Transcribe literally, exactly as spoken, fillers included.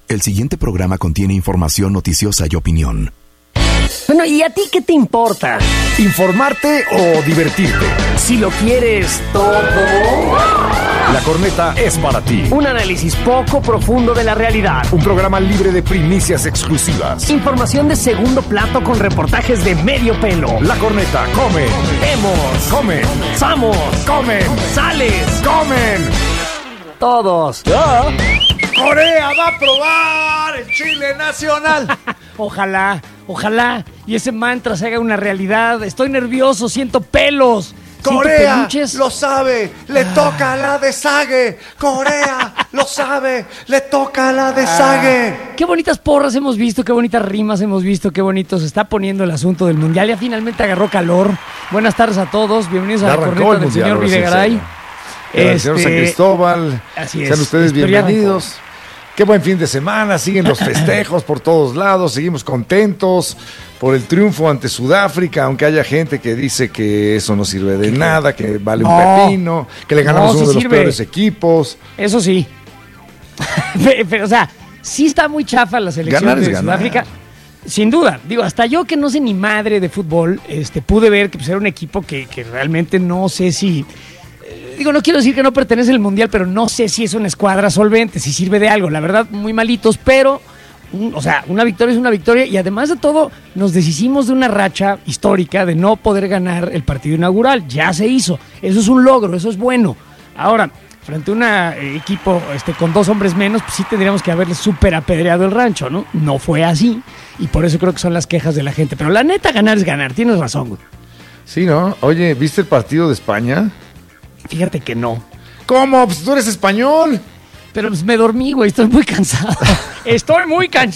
El siguiente programa contiene información noticiosa y opinión. Bueno, ¿y a ti qué te importa? ¿Informarte o divertirte? Si lo quieres todo. La Corneta es para ti. Un análisis poco profundo de la realidad. Un programa libre de primicias exclusivas. Información de segundo plato con reportajes de medio pelo. La Corneta come. Vemos. Come. Samos. Comen. Sales. Comen. Todos. ¿Ya? Corea va a probar el chile nacional. Ojalá, ojalá. Y ese mantra se haga una realidad. Estoy nervioso, siento pelos. Corea lo sabe, le ah. toca la de Sague. Corea lo sabe, le toca la de Sague. Ah. Qué bonitas porras hemos visto, qué bonitas rimas hemos visto, qué bonito se está poniendo el asunto del mundial. Ya finalmente agarró calor. Buenas tardes a todos, bienvenidos ya a la corneta del señor Videgaray. El este, señor San Cristóbal. Así es. Sean ustedes bienvenidos. Qué buen fin de semana, siguen los festejos por todos lados, seguimos contentos por el triunfo ante Sudáfrica, aunque haya gente que dice que eso no sirve de nada, que vale un no, pepino, que le ganamos no, uno sí de los sirve. peores equipos. Eso sí. Pero, o sea, sí está muy chafa la selección ganar de Sudáfrica. Sin duda, digo, hasta yo que no sé ni madre de fútbol, este, pude ver que pues, era un equipo que, que realmente no sé si... Digo, no quiero decir que no pertenece al Mundial, pero no sé si es una escuadra solvente, si sirve de algo. La verdad, muy malitos, pero, un, o sea, una victoria es una victoria. Y además de todo, nos deshicimos de una racha histórica de no poder ganar el partido inaugural. Ya se hizo. Eso es un logro, eso es bueno. Ahora, frente a un eh, equipo este, con dos hombres menos, pues sí tendríamos que haberle súper apedreado el rancho, ¿no? No fue así. Y por eso creo que son las quejas de la gente. Pero la neta, ganar es ganar. Tienes razón, güey. Sí, ¿no? Oye, ¿viste el partido de España? Fíjate que no. ¿Cómo? Pues tú eres español. Pero pues me dormí, güey. Estoy muy cansado. Estoy muy cansado.